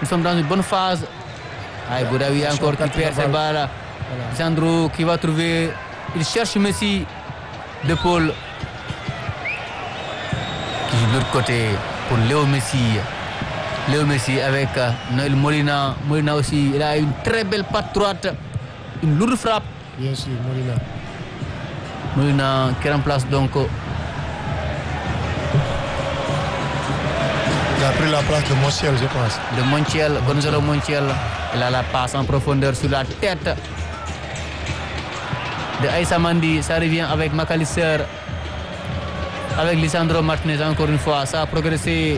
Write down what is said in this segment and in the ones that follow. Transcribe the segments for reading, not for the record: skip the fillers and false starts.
Nous sommes dans une bonne phase. Aïe, Boudaoui encore qui perd cette balle. Lisandro qui va trouver. Il cherche Messi. De Paul. Qui joue de l'autre côté pour Léo Messi. Léo Messi avec Noël Molina. Molina aussi, il a une très belle patte droite. Une lourde frappe. Bien sûr, Molina. Molina qui remplace donc. Il a pris la place de Montiel, je pense. De Montiel, Gonzalo Montiel. Il a la passe en profondeur sur la tête de Aïssa Mandi. Ça revient avec McAllister. Avec Lisandro Martinez encore une fois. Ça a progressé.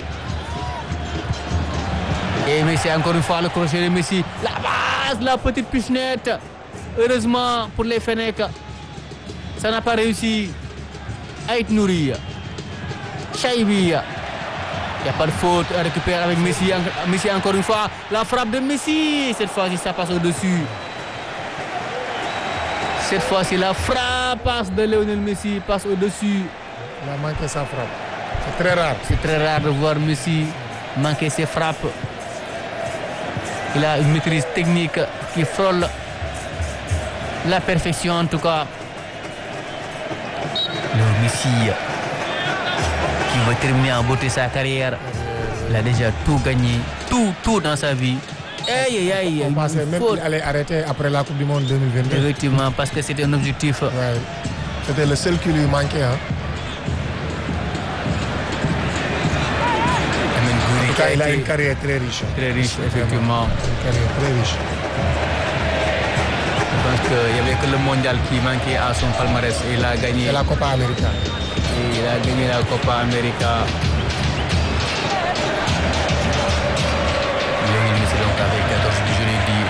Et Messi encore une fois le crochet de Messi. La base, la petite pichenette. Heureusement pour les Fennecs. Ça n'a pas réussi. Aït Nouri. Chaibi. Il n'y a pas de faute à récupérer avec Messi. Messi encore une fois. La frappe de Messi. Cette fois-ci, ça passe au-dessus. Cette fois-ci, la frappe passe de Lionel Messi. Passe au-dessus. Il a manqué sa frappe. C'est très rare. C'est très rare de voir Messi manquer ses frappes. Il a une maîtrise technique qui frôle la perfection en tout cas. Le Messi qui veut terminer en beauté sa carrière. Il a déjà tout gagné, tout dans sa vie. Aïe, aïe, aïe. On pensait même qu'il allait arrêter après la Coupe du Monde 2022. Effectivement, parce que c'était un objectif. Ouais. C'était le seul qui lui manquait. Hein. En tout cas, il a une carrière très riche. Très riche, effectivement. Une carrière très riche. Je pense qu'il n'y avait que le mondial qui manquait à son palmarès. Et il a gagné. Et la Copa América. Et il a gagné la Copa América. Lionel Messi donc avec 14 buts, je l'ai dit.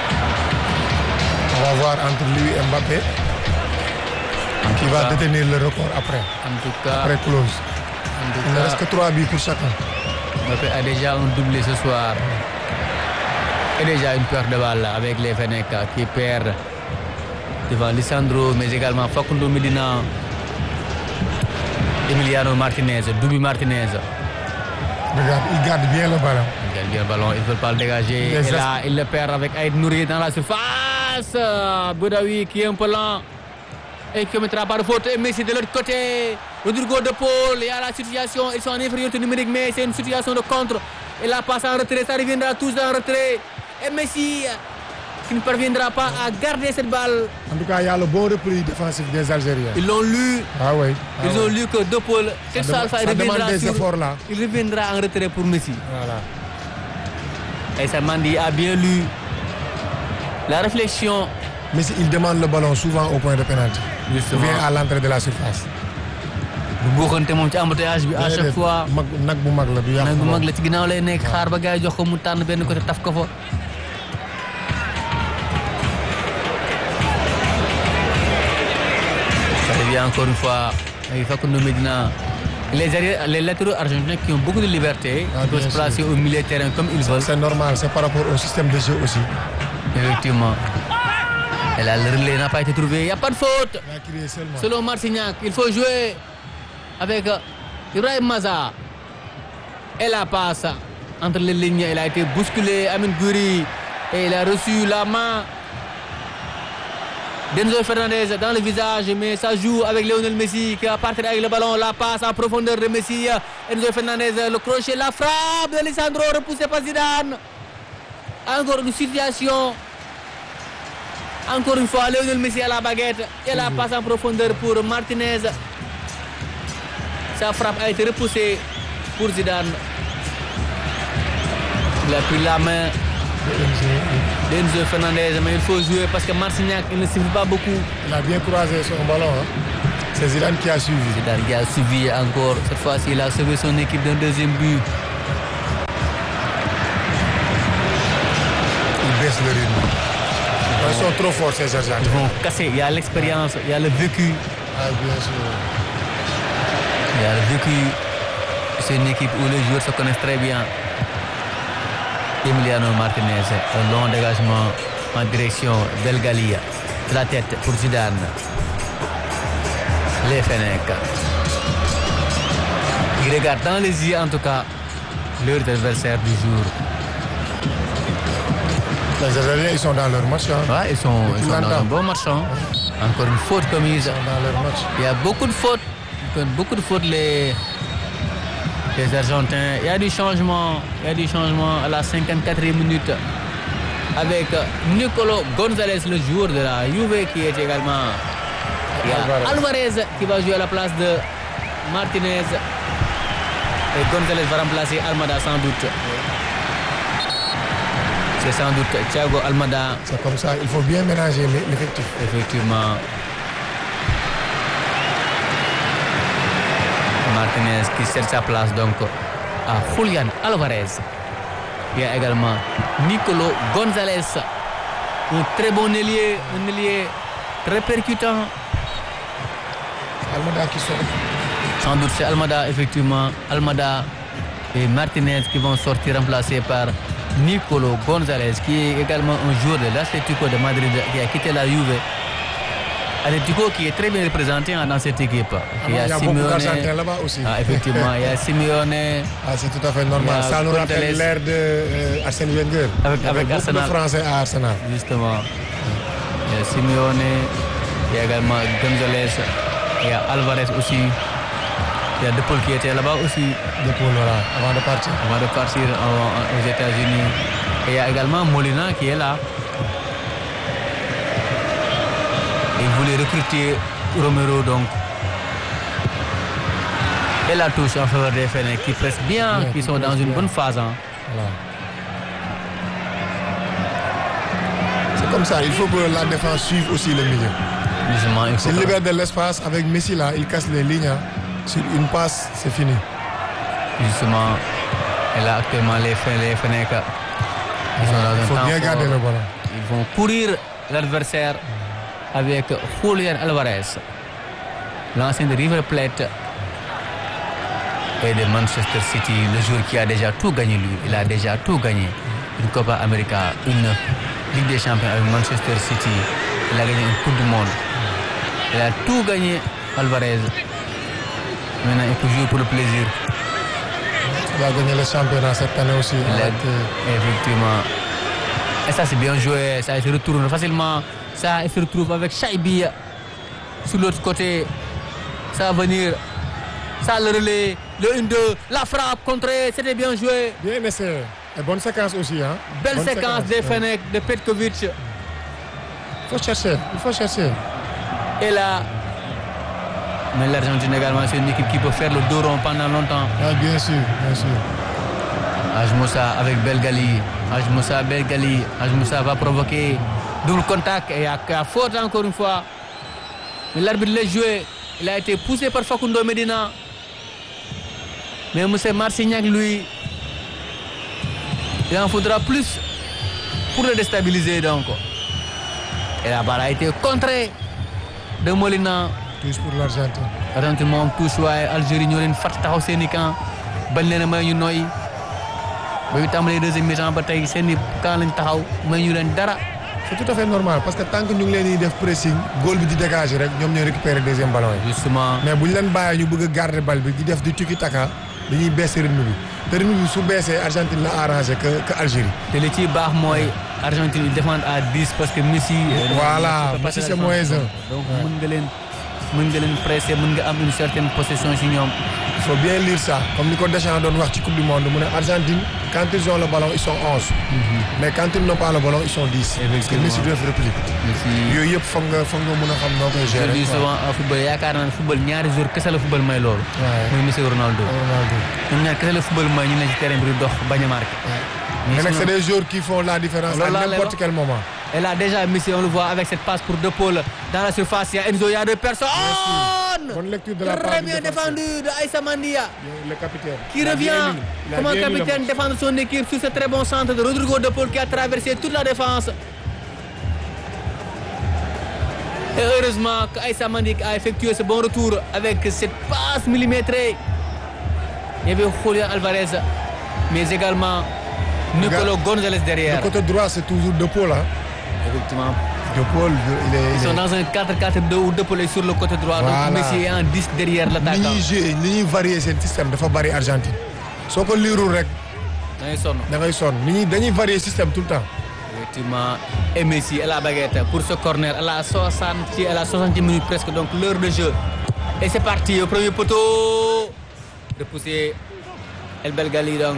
On va voir entre lui et Mbappé. Qui va détenir le record après. En tout cas. Après close. Il ne reste que 3 buts pour chacun. Mbappé a déjà un doublé ce soir. Et déjà une perte de balle avec les Fennecs qui perdent devant Lisandro, mais également Facundo Medina, Emiliano Martinez, Dubi Martinez. Regarde, il garde bien le ballon. Il garde bien le ballon, ils ne veulent pas le dégager. Et là, il le perd avec Aït Nouri dans la surface. Boudaoui qui est un peu lent et qui ne mettra pas de faute. Et Messi de l'autre côté. Rodrigo de Paul, il y a la situation, ils sont en infériorité numérique, mais c'est une situation de contre. Et la passe en retrait, ça reviendra tous en retrait. Et Messi qui ne parviendra pas à garder cette balle. En tout cas, il y a le bon repli défensif des Algériens. Ils l'ont lu. Ah oui. Ils ont lu que De Paul, quel soit Alpha, il reviendra en retrait pour Messi. Voilà. Et ça Mandi a bien lu la réflexion. Messi, il demande le ballon souvent au point de pénalty. Justement. Ou bien à l'entrée de la surface. bu buuxante moom ci embouteillage bi à chaque fois. nag bu mag la du yàq. nag bu mag la ci ginnaaw lay nekk xaar ba gars yi jox ko mu tànn benn côté taf ko fa. Ça revient encore une fois avec Facundo Medina. Les latéraux argentins qui ont beaucoup de liberté. Ils peuvent se placer au milieu de terrain comme ils veulent. C'est normal, c'est par rapport au système de jeu aussi. Effectivement. Et là, le relais n'a pas été trouvé. Il n'y a pas de faute. Il a crié seulement. Selon Marcignac, il faut jouer avec Ibrahim Maza. Et la passe entre les lignes. Il a été bousculé. Amin Gouiri. Et il a reçu la main d'Enzo Fernandez dans le visage. Mais ça joue avec Lionel Messi qui va partir avec le ballon. La passe en profondeur de Messi. Enzo Fernandez, le crochet, la frappe de Lisandro repoussé par Zidane. Encore une situation. Encore une fois, Lionel Messi à la baguette. Et la passe en profondeur pour Martinez. Sa frappe a été repoussée pour Zidane. Il a pris la main d'Enzo Fernandez, mais il faut jouer parce que Marcignac, il ne suffit pas beaucoup. Il a bien croisé son ballon. Hein. C'est Zidane qui a suivi. Zidane qui a suivi encore. Cette fois-ci, il a sauvé son équipe d'un deuxième but. Il baisse le rythme. Ils sont trop forts ces Argentins. Ils vont casser. Il y a l'expérience, il y a le vécu. Ah, bien sûr. Il y a le vécu. C'est une équipe où les joueurs se connaissent très bien. Emiliano Martinez, un long dégagement en direction d'El Galia. De la tête pour Zidane. Les Fennecs. Ils regardent dans les yeux en tout cas leurs adversaires du jour. Les Algériens, ils sont dans leur match. Hein. Ouais, ils sont dans un bon match. Hein. Encore une faute commise. Ils sont dans leur match. Il y a beaucoup de fautes. Les Argentins. Il y a du changement. À la 54e minute. Avec Nicolò González, le joueur de la Juve, qui est également... Il y a Alvarez qui va jouer à la place de Martinez. Et González va remplacer Almada sans doute. C'est sans doute Thiago Almada. C'est comme ça, il faut bien mélanger l'effectif. Effectivement. Martinez qui cède sa place donc à Julián Alvarez. Il y a également Nicolò González. Un très bon ailier, un ailier très percutant. Almada qui sort. Sans doute c'est Almada, effectivement. Almada et Martinez qui vont sortir remplacés par Nicolò González, qui est également un joueur de l'Atlético de Madrid qui a quitté la Juve. Atlético qui est très bien représenté dans cette équipe. Il y a beaucoup d'Argentins là-bas aussi. Effectivement, il y a Simeone. C'est tout à fait normal. Ça nous rappelle l'ère de Arsène Wenger. Avec Arsenal. Beaucoup de Français à Arsenal. Justement. Il y a Simeone, il y a également González, il y a Alvarez aussi. Il y a De Paul qui était là-bas aussi. De Paul, voilà, avant de partir. Aux États-Unis. Et il y a également Molina qui est là. Il voulait recruter Romero donc. Et la touche en faveur des Fennecs qui pressent bien, qui sont dans une bonne phase. Hein. Voilà. C'est comme ça, il faut que la défense suive aussi le milieu. S'il libère de l'espace avec Messi là, il casse les lignes. Hein. Sur une passe, c'est fini. Justement, et là actuellement les Fennecs, ils sont dans un temps. Il faut bien garder le ballon. Ils vont courir l'adversaire avec Julián Alvarez, l'ancien de River Plate et de Manchester City, le joueur qui a déjà tout gagné lui. Il a déjà tout gagné. Une Copa América, une Ligue des Champions avec Manchester City. Il a gagné une Coupe du Monde. Il a tout gagné, Alvarez. Maintenant, il peut jouer pour le plaisir. Il a gagné le championnat cette année aussi. Effectivement. Et ça, c'est bien joué. Ça, il se retourne facilement. Ça, il se retrouve avec Chaibi sur l'autre côté. Ça va venir. Ça, le relais. Le 1-2. La frappe contrée. C'était bien joué. Bien essayé. Et bonne séquence aussi. Hein? Belle bonne séquence des Fennecs, de Petkovic. Il faut chercher. Et là... Mais l'Argentine également, c'est une équipe qui peut faire le dos rond pendant longtemps. Ah, bien sûr. Hadj Moussa avec Belgali. Hadj Moussa va provoquer double contact et il y a faute encore une fois. Mais l'arbitre l'a joué. Il a été poussé par Facundo Medina. Mais M. Marcignac, lui, il en faudra plus pour le déstabiliser donc. Et la balle a été contrée de Molina. Touche pour l'Argentine. Argentine moom touche waaye Algérie ñoo leen fàtt taxaw seen i camp bañ leen a may ñu noyyi ba ñu tàmbalee deuxième mi-temps ba tey seen i camp lañ taxaw may ñu leen dara. C'est tout à fait normal parce que tant que ñu ngi leen di def pressing goal bi di dégager rek ñoom ñooy récupérer deuxième ballon yi. Justement. Mais bu ñu leen bàyyee ñu bëgg a garder bal bi di def du tiki-taka dañuy baisser rythme bi te rythme bi su baissee Argentine la arrangé que Algérie. te li ciy baax mooy Argentine ils défendent à 10 parce que Messi. voilà Messi c'est moins 1. donc mën nga leen presser mën nga am une certaine possession ci ñoom. Il faut bien lire ça comme ni ko Deschamps doon wax ci Coupe du Monde mu ne Argentine quand ils ont le ballon ils sont 11. Mais quand ils n'ont pas le ballon ils sont 10. parce que Messi doit réplique. yooyu yëpp foog nga mën a xam noo koy gérer. je dis souvent en football yaakaar naa ne football ñaari joueurs kese la football may loolu. muy Messi Ronaldo. ñoom ñaar kese la football may ñu ne ci terrain bi di dox bañ a marqué. mais nag c'est des joueurs qui font la différence à n'importe quel moment. Et là déjà Messi on le voit avec cette passe pour De Paul dans la surface, il y a Enzo, il y a deux personnes. Bonne lecture de la part très bien défendu de Aïssa Mandia. Le capitaine. Qui revient comme capitaine défendre son équipe sur ce très bon centre de Rodrigo De Paul qui a traversé toute la défense. Et heureusement qu'Aïssa Mandia a effectué ce bon retour avec cette passe millimétrée. Il y avait Julián Alvarez, mais également Nicolò González derrière. Le côté droit c'est toujours De Paul. Hein? Effectivement. De Paul, ils sont dans un 4-4-2 où De Paul est sur le côté droit. Voilà. Donc Messi est en 10 derrière l'attaquant. Ni ñuy varier seen système dafa bari Argentine. soo ko liirul rek. da ngay sonn. Dañuy varier système tout le temps. Effectivement, et Messi et la baguette pour ce corner à la 60e minute presque, donc l'heure de jeu. Et c'est parti au premier poteau. Repoussé El Belgali donc.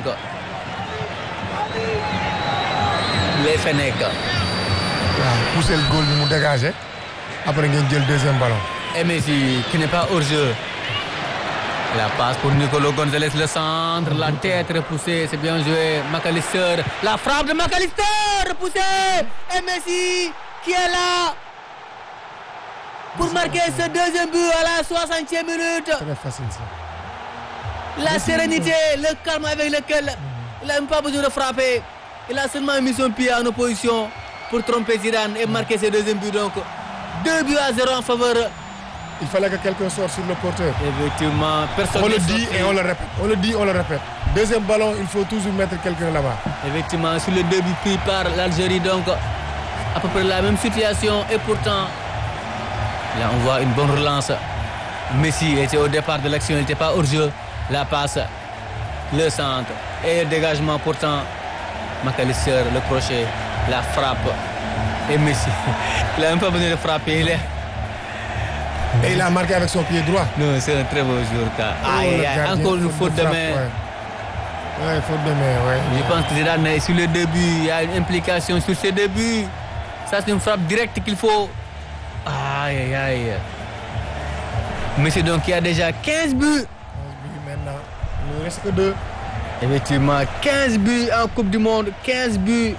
Les Fenech. Pousser le goal, nous dégager. Après, il y a le deuxième ballon. Et Messi qui n'est pas hors jeu. La passe pour Nicolo Gonzalez, le centre, la tête repoussée, c'est bien joué. McAllister, la frappe de McAllister, repoussée. Et Messi qui est là pour marquer ce deuxième but à la 60e minute. Très facile ça. La sérénité, le calme avec lequel il n'a même pas besoin de frapper. Il a seulement mis son pied en opposition pour tromper Zidane et marquer ce deuxième but. Donc 2-0 en faveur. Il fallait que quelqu'un sorte sur le porteur. Effectivement, personne on le dit et on le répète. On le dit, on le répète. Deuxième ballon, il faut toujours mettre quelqu'un là-bas. Effectivement, sur le début pris par l'Algérie, donc à peu près la même situation. Et pourtant, là on voit une bonne relance. Messi était au départ de l'action, il n'était pas hors jeu. La passe, le centre et le dégagement. Pourtant, McAllister, le crochet, la frappe. Et Messi, il n'a même pas besoin de frapper. Et il a marqué avec son pied droit. Non, c'est un très beau jour. Encore une faute de main. Ouais, faute de main, ouais. Je pense que Zidane, sur le début, il y a une implication sur ce début. Ça, c'est une frappe directe qu'il faut. Aïe, aïe, aïe. Monsieur, donc, il y a déjà 15 buts. 15 buts maintenant. Il ne reste que 2. Effectivement, 15 buts en Coupe du Monde. 15 buts.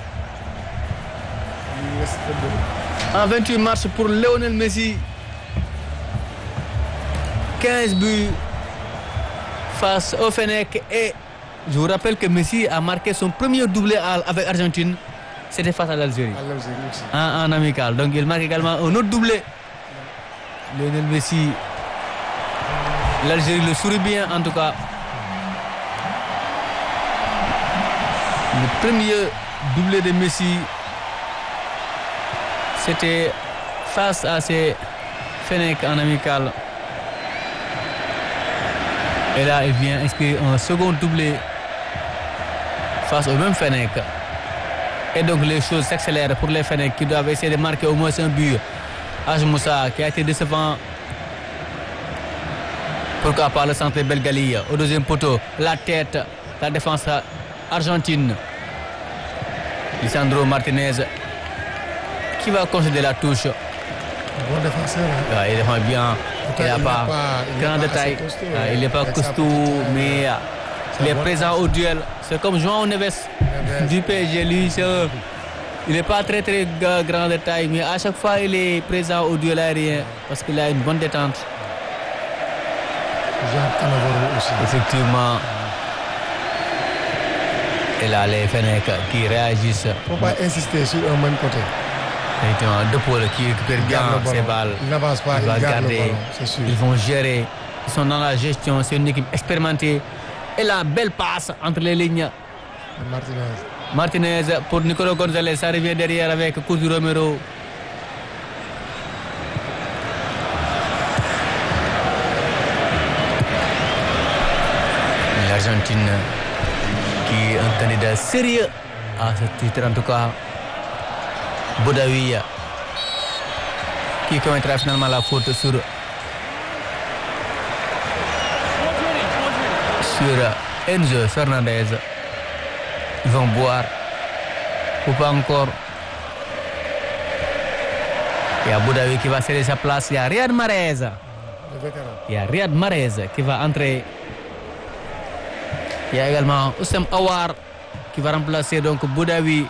Il reste que 2. En 28 matchs pour Lionel Messi. 15 buts face au Fenech. Et je vous rappelle que Messi a marqué son premier doublé avec Argentine. C'était face à l'Algérie. En amical. Donc il marque également un autre doublé. Lionel Messi. L'Algérie le sourit bien en tout cas. Le premier doublé de Messi, c'était face à ces Fenech en amical. Et là, il vient inscrire un second doublé face au même Fenech. Et donc les choses s'accélèrent pour les Fenech qui doivent essayer de marquer au moins un but. Hadj Moussa qui a été décevant. Pourquoi pas le centre Belgali au deuxième poteau. La tête, la défense argentine. Lisandro Martinez qui va concéder la touche. Bon défenseur. Hein? Il défend bien. Il n'a pas grand détail. Il n'est pas costaud, mais il est présent au duel. C'est comme João Neves du PSG. Lui, il n'est pas très grand détail, mais à chaque fois, il est présent au duel aérien parce qu'il a une bonne détente. Aussi. Effectivement. Et là, les Fenech qui réagissent. Il ne faut pas insister sur un même côté. Effectivement, De Paul qui récupère bien ses balles. Il n'avance pas, il garde le ballon, c'est sûr. Ils vont gérer. Ils sont dans la gestion. C'est une équipe expérimentée. Et la belle passe entre les lignes. Martinez pour Nicolo Gonzalez. Ça revient derrière avec Cousi Romero. L'Argentine qui est un candidat sérieux à ce titre en tout cas. Boudaoui qui commettra finalement la faute sur Enzo Fernandez. Ils vont boire ou pas encore. Il y a Boudaoui qui va céder sa place. Il y a Riyad Mahrez. Il y a Riyad Mahrez qui va entrer. Il y a également Oussem Aouar qui va remplacer donc Boudaoui.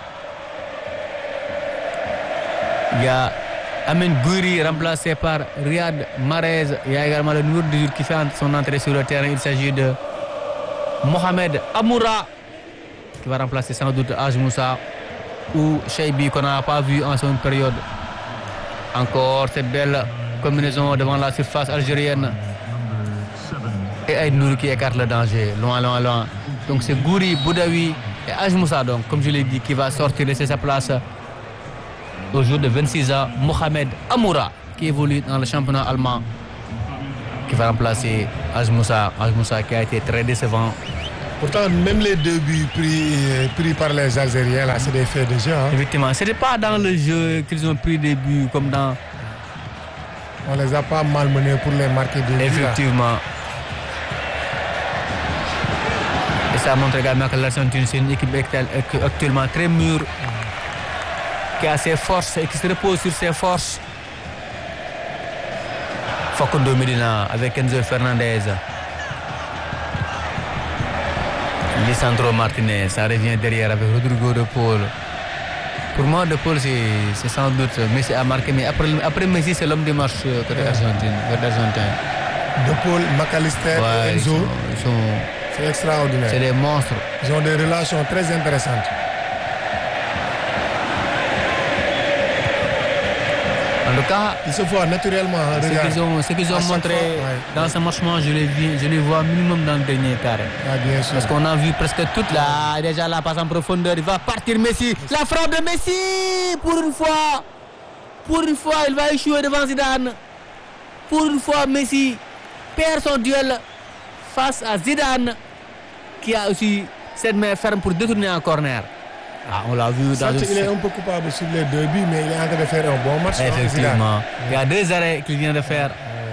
Il y a Amin Gouiri remplacé par Riyad Mahrez. Il y a également le numéro 18 qui fait son entrée sur le terrain. Il s'agit de Mohamed Amoura qui va remplacer sans doute Hadj Moussa ou Cheibi qu'on n'a pas vu en seconde période. Encore cette belle combinaison devant la surface algérienne. Et Aïd Nour qui écarte le danger. Loin, loin, loin. Donc c'est Gouiri, Boudaoui et Hadj Moussa donc, comme je l'ai dit, qui va sortir, laisser sa place au jour de 26 ans, Mohamed Amoura, qui évolue dans le championnat allemand, qui va remplacer Hadj Moussa. Hadj Moussa qui a été très décevant Pourtant, même les 2 buts pris par les Algériens, là, c'est des faits de jeu. Hein. Effectivement, ce n'est pas dans le jeu qu'ils ont pris des buts comme dans... On les a pas malmenés pour les marquer des buts. Effectivement. Et ça montre également que l'Argentine, c'est une équipe actuellement très mûre, qui a ses forces et qui se repose sur ses forces. Facundo Medina avec Enzo Fernandez. Lisandro Martinez, ça revient derrière avec Rodrigo De Paul. Pour moi, De Paul, c'est sans doute Messi a marqué, mais après Messi, c'est l'homme du match côté Argentine. De Paul, McAllister et Enzo, c'est extraordinaire. C'est des monstres. Ils ont des relations très intéressantes. En tout cas, ils se voient naturellement. Ce qu'ils ont montré dans ce match, je les vois minimum dans le dernier carré. Ah, bien sûr. Parce qu'on a vu presque toute là, déjà la passe en profondeur. Il va partir Messi. La frappe de Messi pour une fois, il va échouer devant Zidane. Pour une fois, Messi perd son duel face à Zidane, qui a aussi cette main ferme pour détourner un corner. Ah, on l'a vu dans il est un peu coupable sur les 2 buts, mais il est en train de faire un bon match. Effectivement. Il y a 2 arrêts qu'il vient de faire.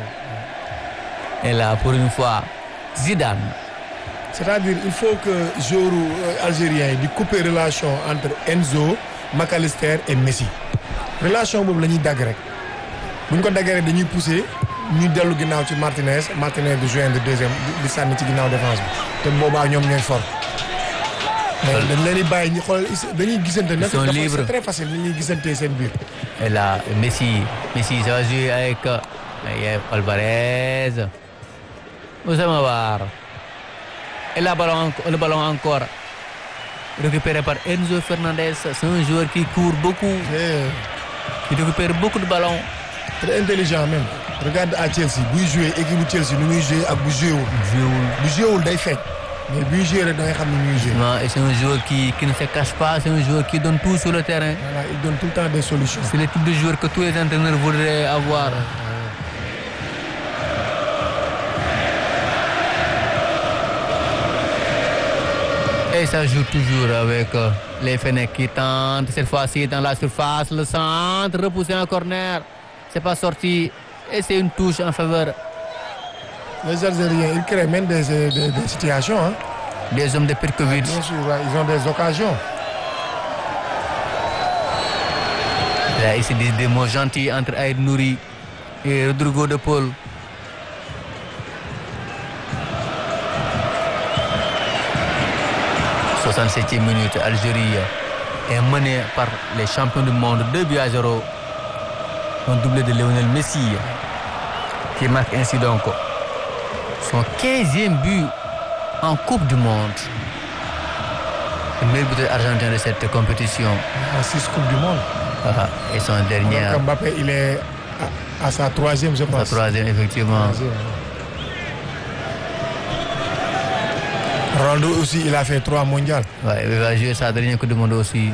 Et là, pour une fois, Zidane. C'est-à-dire il faut que les joueurs algériens couper relation entre Enzo, McAllister et Messi. Relation boobu la ñuy dagg rek. Bu ñu ko daggee rek dañuy pousser ñu dellu ginnaaw ci Martinez de joindre deuxième di sànni ci ginnaaw défense bi. te boobaa ñoom ñooy fort. mais dañ leen di bàyyi ñu xool dañuy gisante nag. C'est très facile ni ñuy gisantee seen biir. Et là, Messi ça va jouer avec Alvarez. Oussama War. Et là, le ballon encore récupéré par Enzo Fernandez. C'est un joueur qui court beaucoup, qui récupère beaucoup de ballons. Très intelligent même. Regarde à Chelsea, buy jouer équipe bu Chelsea nu muy jouer ak bu jouewul. Bu jouewul day fekk. Mais buy jouer rek da ngay xam ni muy jouer. Non, et c'est un joueur qui ne se cache pas, c'est un joueur qui donne tout sur le terrain. Voilà, il donne tout le temps des solutions. C'est le type de joueur que tous les entraîneurs voudraient avoir. Et ça joue toujours avec les Fennecs qui tentent cette fois-ci dans la surface, le centre, repoussé en corner. C'est pas sorti et c'est une touche en faveur. Les Algériens, ils créent même des situations. Hein. Des hommes de Perkovic. Bien sûr, ils ont des occasions. Là, ici des mots gentils entre Aïd Nouri et Rodrigo De Paul. « 67e minute, Algérie est menée par les champions du monde 2-0. Un doublé de Lionel Messi qui marque ainsi donc son 15e but en Coupe du Monde. Le meilleur buteur argentin de cette compétition. En 6 Coupes du Monde. Et son dernier. Mbappé, il est à sa 3e, je pense. Sa 3e, effectivement. Ronaldo aussi, il a fait 3 mondiales. Ouais, il va jouer sa dernière Coupe du Monde aussi.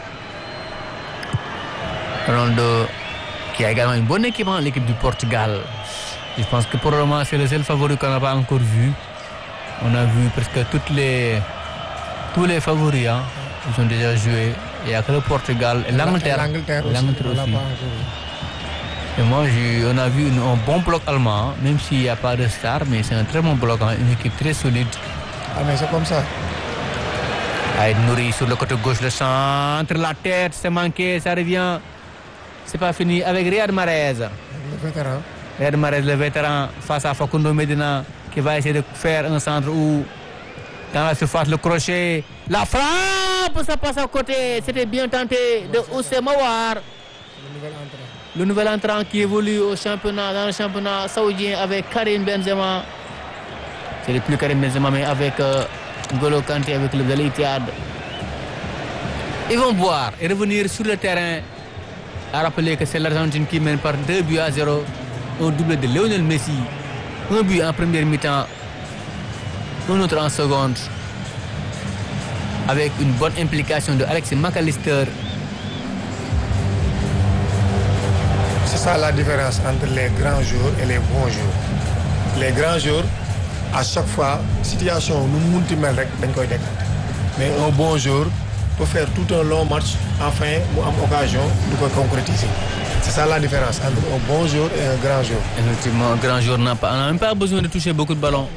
Ronaldo, qui a également une bonne équipe, l'équipe du Portugal. Je pense que pour le moment, c'est le seul favori qu'on n'a pas encore vu. On a vu presque tous les favoris. Hein. Ils ont déjà joué. Il n'y a que le Portugal et l'Angleterre. L'Angleterre aussi. Et moi, on a vu un bon bloc allemand, même s'il n'y a pas de star, mais c'est un très bon bloc, une équipe très solide. Ah mais c'est comme ça. Aïd Nouri sur le côté gauche, le centre, la tête, c'est manqué, ça revient. C'est pas fini avec Riyad Mahrez. Le vétéran. Riyad Mahrez, le vétéran, face à Facundo Medina, qui va essayer de faire un centre où, dans la surface, le crochet, la frappe, ça passe à côté. C'était bien tenté de Oussama War. Le nouvel entrant qui évolue dans le championnat saoudien avec Karim Benzema. C'est le plus Karim Benzema, mais avec N'Golo Kanté, avec le Al Ittihad. Ils vont boire et revenir sur le terrain. À rappeler que c'est l'Argentine qui mène par 2-0. Un doublé de Lionel Messi. Un but en première mi-temps. Un autre en seconde. Avec une bonne implication de Alexis McAllister. C'est ça la différence entre les grands joueurs et les bons joueurs. Les grands joueurs, à chaque fois situation nu mu munti mel rek dañ koy décanter mais un bon joueur peut faire tout un long match enfin mu am occasion du ko concrétiser c'est ça la différence entre un bon joueur et un grand joueur. Effectivement, un grand joueur n'a même pas besoin de toucher beaucoup de ballons.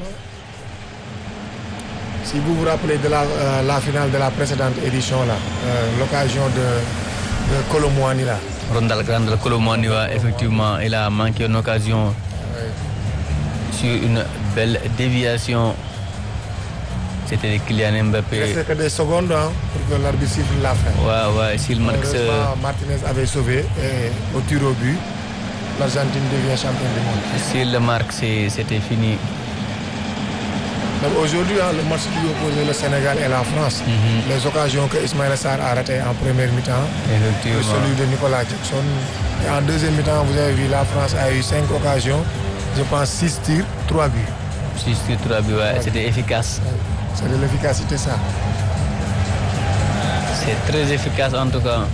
Si vous vous rappelez de la finale de la précédente édition là, l'occasion de Kolo Muani là. Rondal Grande Kolo Muani, effectivement, il a manqué une occasion sur une belle déviation. C'était Kylian Mbappé. Il restait que des secondes pour que l'arbitre siffle la fin. Ouais, s'il marque ce... Martinez avait sauvé et au tir au but, l'Argentine devient champion du monde. S'il le marque, c'était fini. Donc aujourd'hui, le match qui opposait le Sénégal et la France, les occasions que Ismaïla Sarr a ratées en première mi-temps, celui de Nicolas Jackson. Et en deuxième mi-temps, vous avez vu, la France a eu 5 occasions, je pense 6 tirs, 3 buts. 6 tirs, 3 buts, ouais. C'était efficace. C'est de l'efficacité, ça. C'est très efficace en tout cas.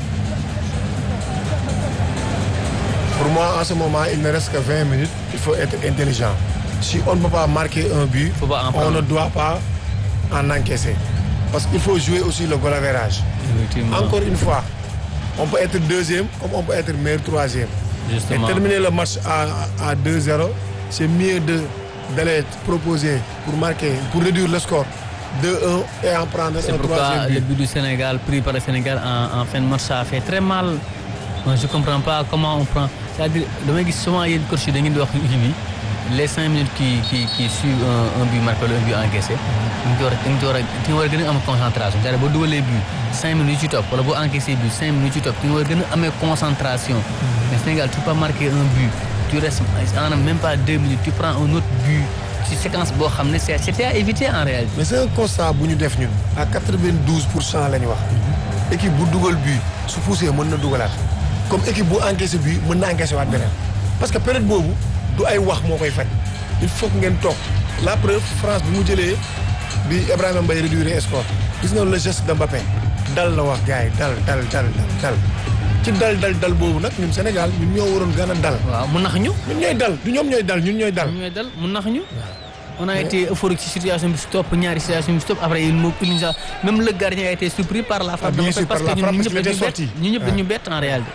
Pour moi, en ce moment, il ne reste que 20 minutes. Il faut être intelligent. Si on ne peut pas marquer un but, on ne doit pas en encaisser. Parce qu'il faut jouer aussi le goal average. Encore une fois, on peut être deuxième comme on peut être meilleur troisième. Justement. Et terminer le match à 2-0, c'est mieux d'aller proposer pour marquer, pour réduire le score 2-1 et en prendre un troisième but. C'est pourquoi le but du Sénégal, pris par le Sénégal en fin de match, ça a fait très mal. Moi, je ne comprends pas comment on prend. C'est-à-dire, souvent, il y a une course de les 5 minutes qui suivent un but marqué, un but encaissé, tu vas gagner en concentration. C'est-à-dire, si tu les buts, 5 minutes tu top, ou si tu encaisses but, 5 minutes tu top, tu vas gagner en concentration. Mais au Sénégal, tu peux pas marquer un but, tu restes en même pas 2 minutes, tu prends un autre but. C'est une séquence c'était à éviter en réalité. Mais c'est un constat que nous devons faire. À 92%, l'équipe qui a le but, si poussé, peut le comme l'équipe qui a encaissé le but, peut encaisser le but. Parce que la période où du ay wax moo koy faj il faut que ngeen toog la preuve France bi mu jëlee bi Ibrahima Mbaye réduire score gis nga le geste de Mbappé dal la wax gars yi dal ci dal boobu nag ñun Sénégal ñun ñoo waroon gën a dal. waaw mu nax ñu. ñun ñooy dal du ñoom ñooy dal ñun ñooy dal. mu nax ñu. On a été euphorique ci situation bi stop ñaari situation bi stop après même le gardien a été surpris par la frappe. Bien sûr, parce que ñun ñëpp dañu bett en réalité.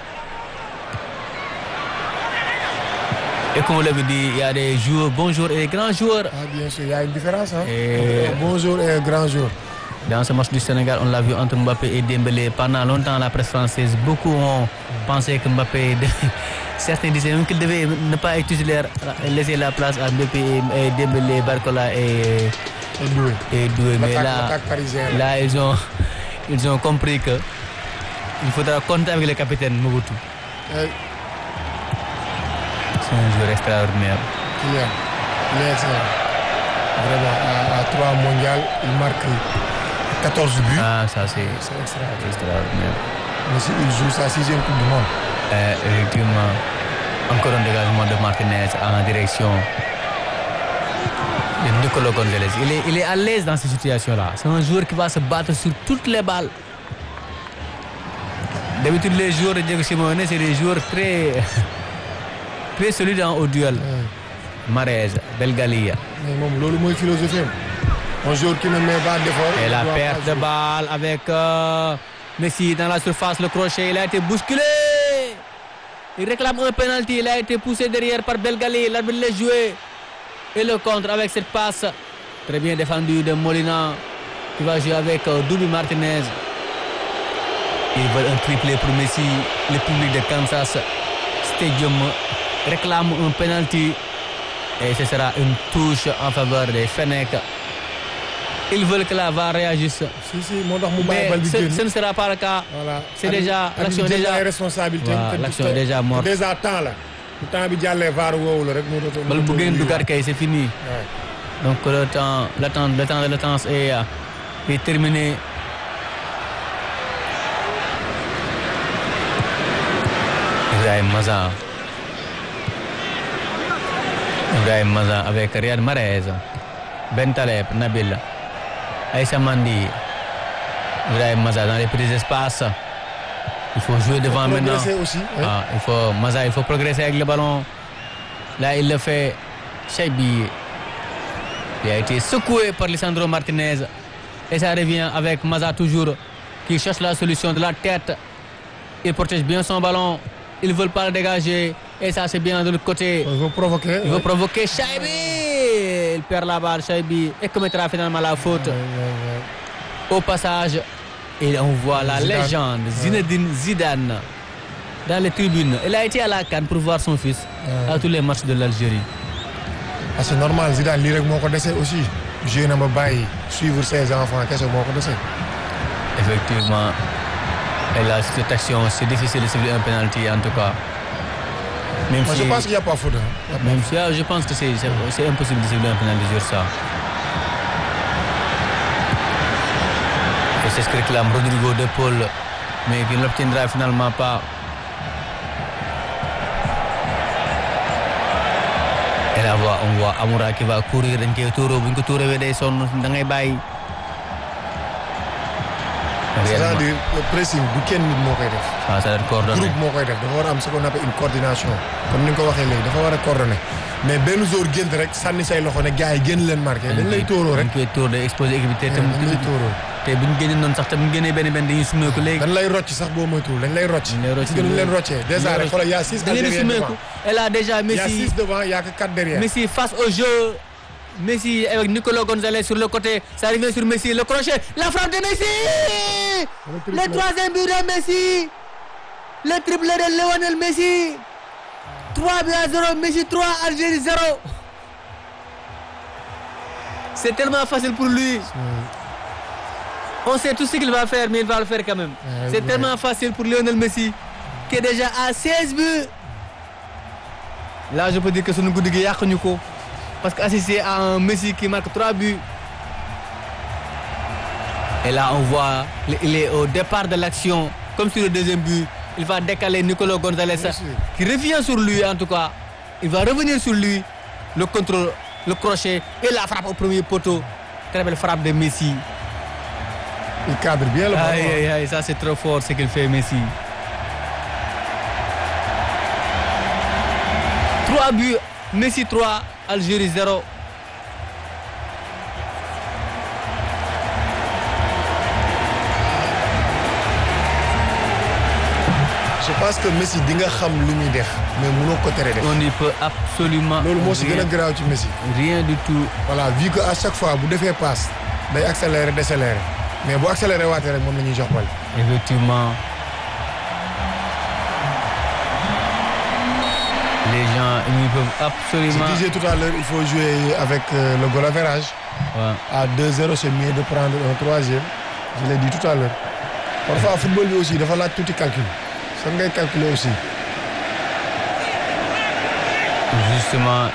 Et comme vous l'avez dit, il y a des joueurs, bons joueurs et des grands joueurs. Ah, bien sûr, il y a une différence. Un bon joueur et un grand joueur. Dans ce match du Sénégal, on l'a vu entre Mbappé et Dembélé. Pendant longtemps, la presse française, beaucoup ont pensé que Mbappé, certains disaient même qu'il devait ne pas être titulaire, laisser la place à Mbappé et Dembélé, Barcola et Doué. Mais là, ils ont compris que il faudra compter avec le capitaine Mobutu. C'est un joueur extraordinaire. Il est excellent. Vraiment, à 3 mondiales, il marque 14 buts. Ah, ça c'est extraordinaire. Mais il joue sa 6e Coupe du Monde. Effectivement, encore un dégagement de Martinez en direction de Nicolas Gonzalez. Il est à l'aise dans ces situations-là. C'est un joueur qui va se battre sur toutes les balles. D'habitude, les joueurs de Diego Simeone, c'est des joueurs très solides au duel. Mahrez, Belgalia. C'est philosophie. Un joueur qui ne met pas d'effort. Et la perte de balle avec Messi dans la surface, le crochet, il a été bousculé. Il réclame un penalty, il a été poussé derrière par Belgali, l'arbitre l'a joué. Et le contre avec cette passe très bien défendue de Molina qui va jouer avec Dubi Martinez. Ils veulent un triplé pour Messi. Le public de Kansas Stadium réclame un penalty. Et ce sera une touche en faveur des Fennecs. Ils veulent que la VAR réagisse. Mais ce ne sera pas le cas. Voilà. C'est déjà l'action est déjà responsabilité. Voilà, l'action est déjà morte. Déjà temps là. Le temps bi jallé VAR woowu rek mo doto. Bal bu gën dugat kay c'est fini. Ouais. Donc le temps de latence est terminé. Ibrahim Maza avec Riyad Mahrez, Ben Taleb, Nabil, Aïssa Mandi, Ibrahim Maza dans les petits espaces. Il faut jouer devant maintenant. Aussi, hein? Il faut progresser avec le ballon. Là, il le fait. Chaibi. Il a été secoué par Lisandro Martinez. Et ça revient avec Maza toujours, qui cherche la solution de la tête. Il protège bien son ballon. Ils ne veulent pas le dégager. Et ça, c'est bien de l'autre côté. Il veut provoquer. Il veut provoquer Chaibi. Il perd la balle, Chaibi. Et commettra finalement la faute. Au passage, et on voit la légende Zinedine Zidane dans les tribunes. Il a été à la CAN pour voir son fils à tous les matchs de l'Algérie. Ah, c'est normal, Zidane lii rek moo ko dese aussi. Joué na ba bàyyi suivre ses enfants kese moo ko dese. Effectivement. Et là, cette action, c'est difficile de cibler un penalty en tout cas. Même Moi, si, je pense qu'il n'y a pas faute. même si je pense que c'est impossible de cibler un penalty sur ça. Et c'est ce que réclame Rodrigo de Paul, mais qui ne l'obtiendra finalement pas. Et là, on voit Amoura qui va courir dañ koy tuuroo bu ñu ko tuurawee day sonn da ngay bàyyi. C'est-à-dire le pressing du kenn nit moo koy def. Ah, ça doit être coordonné. Groupe moo koy def dafa war a am ce qu'on appelle une coordination. Comme ni nga ko waxee léegi dafa war a coordonner. Mais benn jour génn rek sànni say loxo ne gars yi génn leen marqué. dañ lay tóoroo rek dañ koy tóor day exposé équipe bi te tam dañ lay tóoroo. te bu ñu génnee noonu sax te bu ñu génnee benn dañuy sumee ko léegi. dañ lay rocc sax boo moytuwul dañ lay rocc. dañ lay rocc gis nga nu ñu leen roccee. déjà rek xoolal y a 6 dañ leen di derrière sumee devant. ko. Et là déjà Il y a Messi 6 devant, il y a que 4 derrière. Messi face au jeu. Messi avec Nicolas Gonzalez sur le côté. Ça revient sur Messi. Le crochet. La frappe de Messi. Le troisième but de Messi. Le triplé de Lionel Messi. 3-0. Messi 3, Algérie 0. C'est tellement facile pour lui. On sait tout ce qu'il va faire, mais il va le faire quand même. C'est tellement facile pour Lionel Messi, qui est déjà à 16 buts. Là, je peux dire que c'est un coup de guerre. Parce qu'assisté à un Messi qui marque 3 buts. Et là, on voit, il est au départ de l'action, comme sur le deuxième but. Il va décaler Nicolas Gonzalez, qui revient sur lui en tout cas. Il va revenir sur lui. Le contrôle, le crochet et la frappe au premier poteau. Très belle frappe de Messi. Il cadre bien le ballon. Aïe, aïe, aïe, ça c'est trop fort ce qu'il fait Messi. 3 buts, Messi 3, Algérie 0. Je pense que Messi di nga xam lu muy def mais mënoo ko tere def. On n'y peut absolument loolu moo si gën a garaaw ci Messi. rien du tout. Voilà vu que à chaque fois bu defee passe day accélérer décélérer mais bu accélérer waatee rek moom la ñuy jox bal. Effectivement. Les gens ils n'y peuvent absolument. Je disais tout à l'heure il faut jouer avec le goal average. Ouais. À 2-0 c'est mieux de prendre un troisième. Je l'ai dit tout à l'heure. Parfois football bi aussi dafa laaj tuuti calcul. Foog ngay calculer aussi. Justement.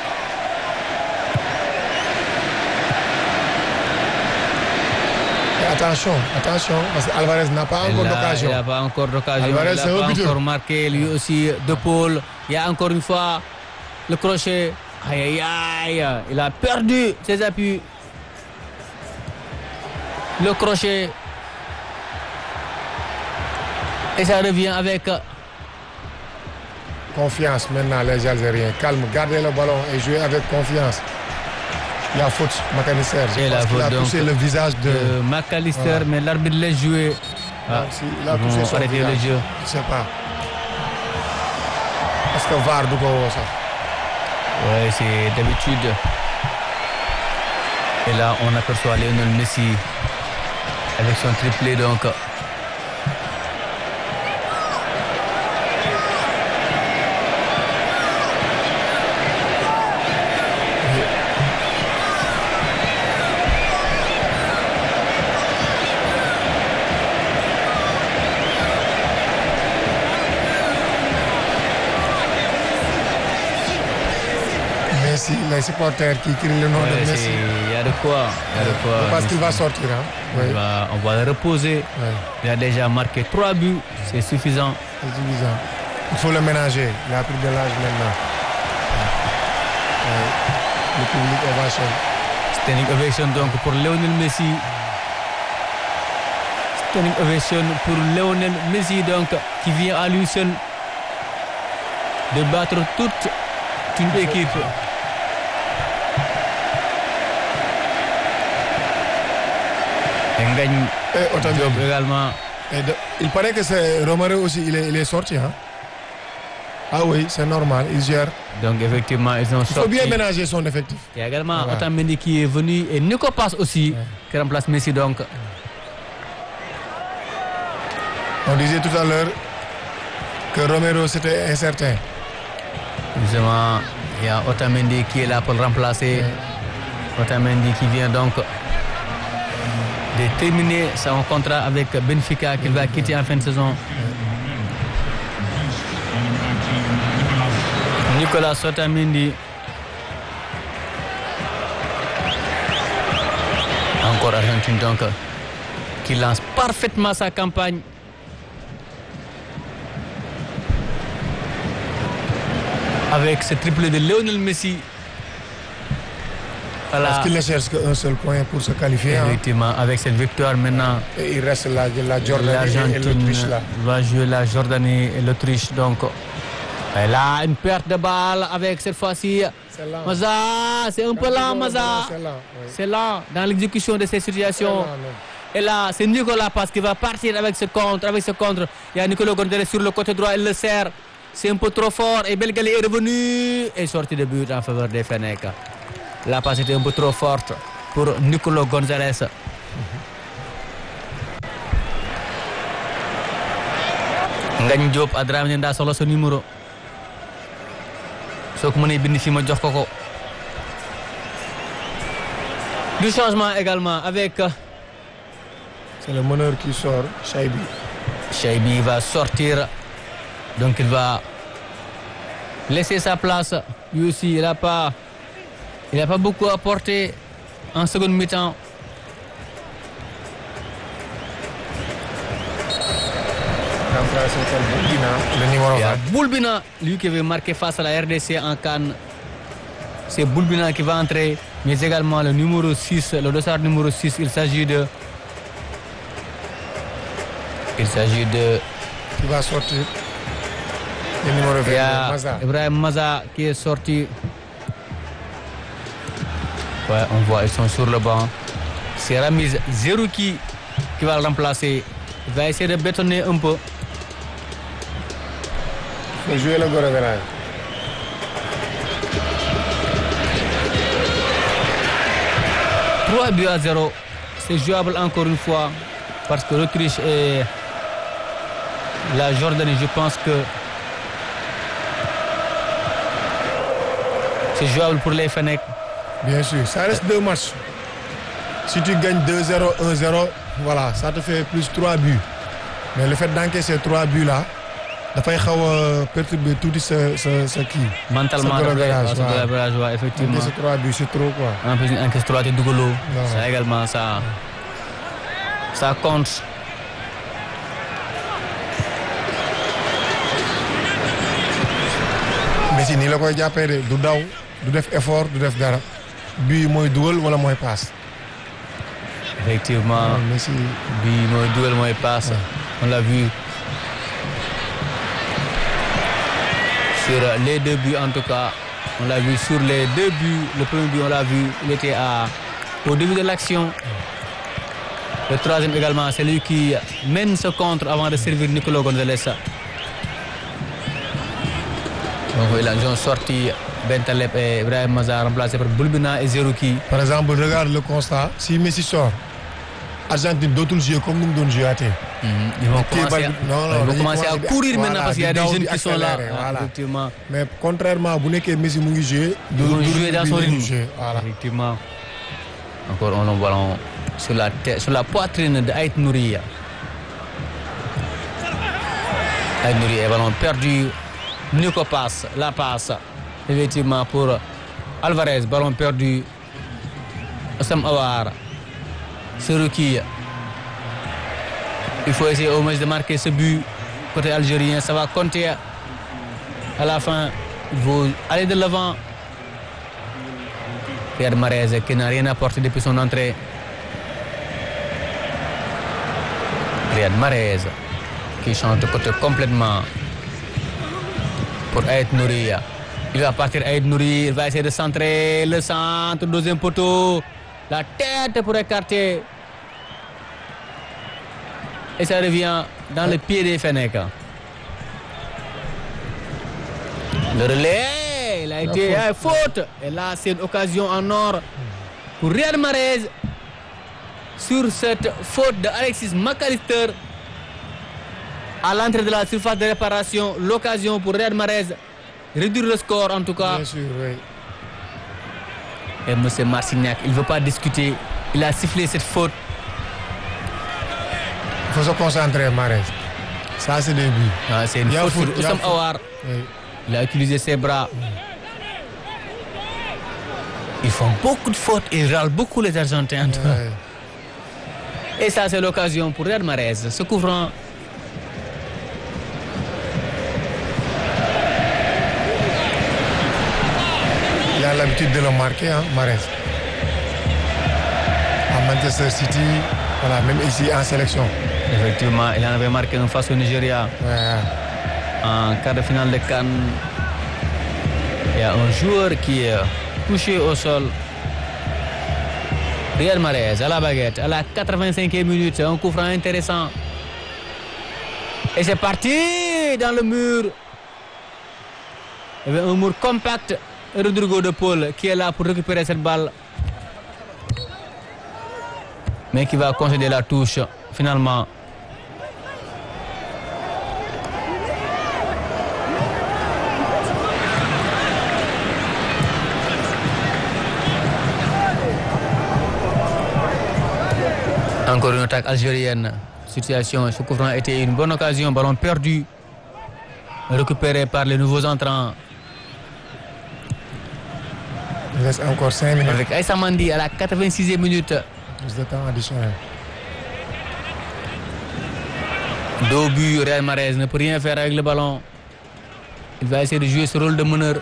Et attention parce que Alvarez n'a pas encore d'occasion. Il n'a pas encore d'occasion. Alvarez, Il c'est n'a un pas buteur. encore marqué lui aussi de Paul. Il y a encore une fois le crochet. Aïe aïe aïe. Il a perdu ses appuis. Le crochet. Et ça revient avec Confiance maintenant les Algériens. Calme, gardez le ballon et jouez avec confiance. Il y a faute McAllister. Je Et la pense qu'il faute a donc touché le visage de... McAllister, Voilà. mais l'arbitre l'a joué. Ah, il a ils touché vont son arrêter visage. le jeu. Je sais pas. Est-ce que VAR du ko woo sax. Ouais, c'est d'habitude. Et là, on aperçoit Lionel Messi avec son triplé donc. Messi, les supporters qui crient le nom Ouais, de Messi. il y a de quoi. Il y a de quoi. Parce qu'il va sortir. Hein? Oui. On va le reposer. Ouais. Il a déjà marqué 3 buts. C'est suffisant. C'est suffisant. Il faut le ménager. Il a pris de l'âge maintenant. Ouais. Le public ovation. Standing ovation donc pour Lionel Messi. Standing ovation pour Lionel Messi donc qui vient à lui seul de battre toute une équipe. Ngagne Diop également. Il paraît que c'est Romero aussi, il est sorti. Hein? Ah oui, c'est normal, il gère. Donc effectivement, ils ont sorti. Il faut bien ménager son effectif. Il y a également Otamendi qui est venu et Nico Pass aussi, qui remplace Messi donc. On disait tout à l'heure que Romero c'était incertain. Justement, il y a Otamendi qui est là pour le remplacer. Otamendi qui vient donc de terminer son contrat avec Benfica qu'il va quitter en fin de saison. Nicolas Otamendi. Encore Argentine donc qui lance parfaitement sa campagne. Avec ce triplé de Lionel Messi. Voilà. Parce qu'il ne cherche qu'un seul point pour se qualifier. Effectivement, avec cette victoire maintenant. Et il reste la Jordanie et l'Autriche là. Va jouer la Jordanie et l'Autriche. Donc, là, une perte de balle avec cette fois-ci. Maza, c'est un peu lent, Maza. C'est lent dans l'exécution de ces situations. Et là, c'est Nicolas Pass qui va partir avec ce contre. Il y a Nicolas Gonzalez sur le côté droit, il le sert. C'est un peu trop fort et Belgali est revenu et sorti de but en faveur des Fennecs. La passe était un peu trop forte pour Nicolas Gonzalez. Ngagne Diop Adrame nda solo ce numéro. Sok mëne bind fi ma jox ko. Du changement également avec c'est le meneur qui sort, Chaibi. Chaibi va sortir. Donc il va laisser sa place. Lui aussi, il n'a pas beaucoup apporté en seconde mi-temps. Le numéro 20. Boulbina, lui qui avait marqué face à la RDC en Cannes. C'est Boulbina qui va entrer. Mais également le numéro 6, le dossard numéro 6, il s'agit de... Qui va sortir. Le numéro 20, Maza. Ibrahim Maza qui est sorti. Ouais, on voit, ils sont sur le banc. C'est Ramiz Zerouki qui va le remplacer. Il va essayer de bétonner un peu. Il faut jouer le Goreverage. Trois buts à 0. C'est jouable encore une fois. Parce que l'Autriche et la Jordanie, je pense que c'est jouable pour les Fennecs. Bien sûr, ça reste 2 matchs. Si tu gagnes 2-0, 1-0, voilà, ça te fait plus 3 buts. Mais le fait d'encaisser 3 buts là, dafay xaw a perturber tout ce qui. Mentalement, ouais, effectivement. Encaisser 3 buts, c'est trop quoi. En plus, encaisser 3 buts de goulot. Ça également, ça compte. Messi nii la koy jàppee de du daw du def effort du def dara bii mooy dugal wala mooy passe. Effectivement, Messi bii mooy dugal mooy passe. On l'a vu sur les 2 buts en tout cas. On l'a vu sur les 2 buts. Le premier but on l'a vu, il était au début de l'action. Le troisième également, c'est lui qui mène ce contre avant de servir Nicolas Gonzalez. Donc ils ont sorti Bentaleb et Ibrahim Maza remplacé par Boulbina et Zerouki. Par exemple, regarde le constat. Si Messi sort, Argentine dootul jouer comme nous doon jouer. Ils vont commencer à courir maintenant parce qu'il y a des jeunes qui sont là. Voilà. Effectivement. Mais contrairement, bu nekkee Messi mu ngi jouer. Ils vont jouer dans son rythme. Voilà. Effectivement. Encore un ballon sur la tête, sur la poitrine de Aït Nouri. Aït Nouri, un ballon perdu. Nico passe, la passe. Effectivement pour Alvarez, ballon perdu. Sam Awar. Zerouki. Il faut essayer au moins de marquer ce but côté algérien. Ça va compter à la fin. Il faut aller de l'avant. Riyad Mahrez qui n'a rien apporté depuis son entrée. Riyad Mahrez qui change de côté complètement pour Aït Nouri. Il va partir Aït Nouri, il va essayer de centrer le centre, deuxième poteau. La tête pour écarter. et ça revient dans le pied des Fennecs. Le relais, il a été faute. Et là, c'est une occasion en or pour Riyad Mahrez sur cette faute de Alexis McAllister à l'entrée de la surface de réparation. L'occasion pour Riyad Mahrez réduire le score en tout cas. Bien sûr, oui. Et M. Marcignac, il ne veut pas discuter. Il a sifflé cette faute. Il faut se concentrer, Mahrez. Ça, c'est des buts. Ah, c'est une faute sur Oussam Aouar. Oui. Il a utilisé ses bras. Ils font beaucoup de fautes. Ils râlent beaucoup les Argentins. Ouais. Et ça, c'est l'occasion pour Riyad Mahrez. Ce couvrant. Il a l'habitude de le marquer, hein, Mahrez. À Manchester City, voilà, même ici en sélection. Effectivement, il en avait marqué un face au Nigeria. Ouais. En quart de finale de CAN. Il y a un joueur qui est touché au sol. Riyad Mahrez à la baguette, à la 85e minute, un coup franc intéressant. Et c'est parti dans le mur. Il y avait un mur compact. Rodrigo de Paul qui est là pour récupérer cette balle. Mais qui va concéder la touche finalement. Encore une attaque algérienne. Situation, ce coup franc était une bonne occasion. Ballon perdu. Récupéré par les nouveaux entrants. Il reste encore 5 minutes. Avec Aïssa Mandi à la 86e minute. Plus de temps additionnel. 2 buts, Riyad Mahrez ne peut rien faire avec le ballon. Il va essayer de jouer ce rôle de meneur.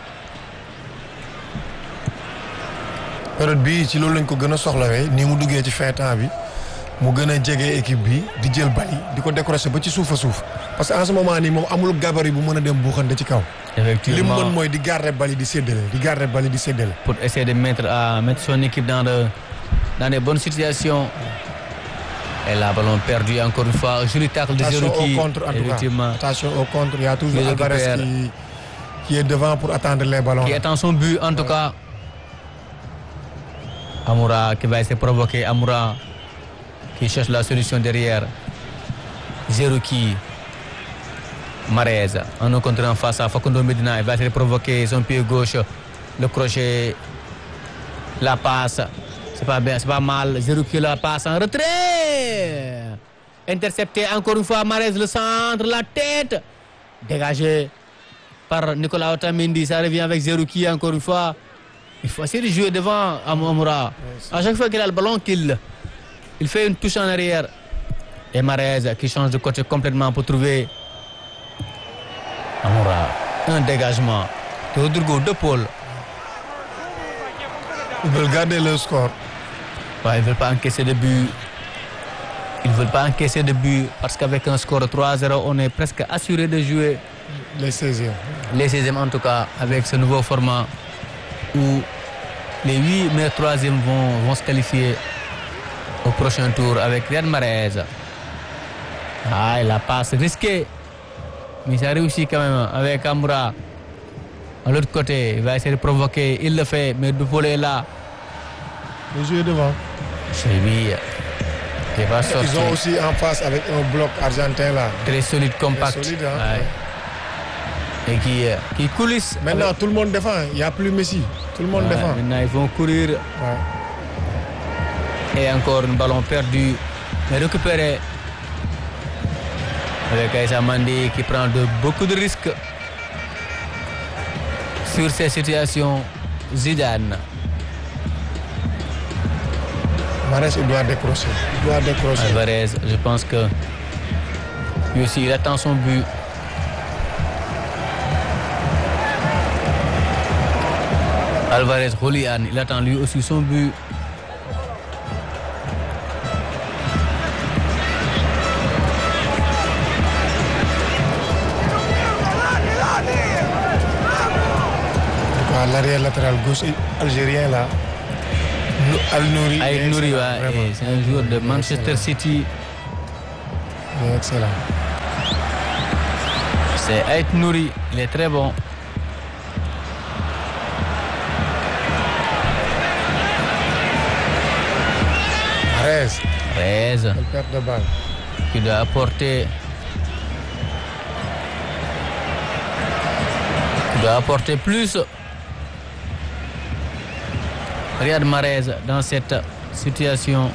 période bii ci loolu lañ ko gën a soxlawee nii mu duggee ci fin temps bi mu gën a jege équipe bi di jël bali di ko décrocher ba ci suuf a suuf parce que en ce moment nii moom amul gabarit bu mën a dem buuxante ci kaw. Effectivement. li mu mën mooy di garder bali di séddale di garder bali di séddale. Pour essayer de mettre son équipe dans des bonnes situations. Et là, ballon perdu encore une fois. Joli tacle de Attention Zerouki. au contre en tout cas. Attention au contre. Il y a toujours Alvarez qui est devant pour attendre les ballons. Qui attend son but en tout cas. Amoura qui va essayer de provoquer. Amoura qui cherche la solution derrière. Zerouki. Mahrez. En un contre en face à Facundo Medina. Il va essayer de provoquer son pied gauche. Le crochet. La passe. C'est pas bien, c'est pas mal. Zerouki la passe en retrait. Intercepté encore une fois Mahrez, le centre, la tête. Dégagé par Nicolas Otamendi. Ça revient avec Zerouki encore une fois. Il faut essayer de jouer devant Amoura. À chaque fois qu'il a le ballon, il fait une touche en arrière. Et Mahrez qui change de côté complètement pour trouver Amoura. Un dégagement. Rodrigo de Paul. Ils veulent garder le score. Ouais, ils ne veulent pas encaisser de but. Ils ne veulent pas encaisser de but parce qu'avec un score de 3-0, on est presque assuré de jouer. Les 16e. Les 16e en tout cas, avec ce nouveau format où les 8 meilleurs 3e vont se qualifier au prochain tour avec Riyad Mahrez. Ah, la passe risquée. Mais ça réussit quand même avec Amoura. À l'autre côté, il va essayer de provoquer. Il le fait, mais Dupol est là. Les jouer devant. C'est lui. Il va sortir. Ils ont aussi en face avec un bloc argentin là. Très solide, compact. Très solide, hein? Ouais. Et qui coulisse. Maintenant, avec... tout le monde défend. Il n'y a plus Messi. Tout le monde défend. Maintenant, ils vont courir. Ouais. Et encore un ballon perdu. Mais récupéré. Avec Aïssa Mandi qui prend beaucoup de risques. Sur ces situations, Zidane. Mahrez, il doit décrocher. Il doit décrocher. Alvarez, je pense que lui aussi, il attend son but. Alvarez, Rolian, il attend lui aussi son but. L'arrière latéral gauche algérien là. Al Nouri, c'est un joueur de Manchester City. Il est excellent. C'est Ait Nouri, il est très bon. Rez. Rez, Quelle perte de balle. qui doit apporter plus. Riyad Mahrez dans cette situation.